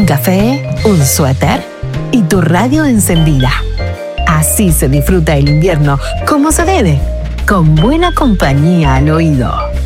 un café, un suéter y tu radio encendida. Así se disfruta el invierno como se debe, con buena compañía al oído.